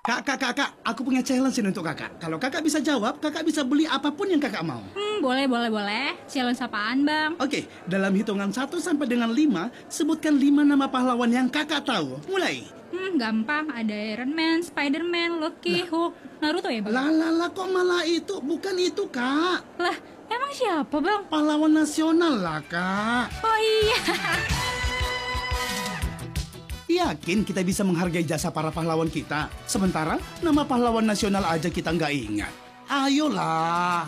Kak, aku punya challenge ini untuk kakak. Kalau kakak bisa jawab, kakak bisa beli apapun yang kakak mau. Boleh. Challenge apaan, Bang? Oke, dalam hitungan 1 sampai dengan 5, sebutkan 5 nama pahlawan yang kakak tahu. Mulai. Gampang. Ada Iron Man, Spider-Man, Loki, Hulk, Naruto ya, Bang? Lah, kok malah itu? Bukan itu, Kak. Lah, emang siapa, Bang? Pahlawan nasional lah, Kak. Oh iya. Yakin kita bisa menghargai jasa para pahlawan kita? Sementara nama pahlawan nasional aja kita nggak ingat. Ayolah.